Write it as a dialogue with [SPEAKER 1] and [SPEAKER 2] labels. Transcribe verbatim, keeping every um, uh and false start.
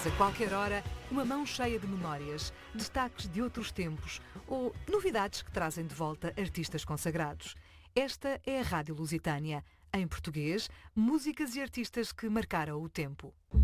[SPEAKER 1] a qualquer hora, uma mão cheia de memórias, destaques de outros tempos ou novidades que trazem de volta artistas consagrados. Esta é a Rádio Lusitânia. Em português, músicas e artistas que marcaram o tempo.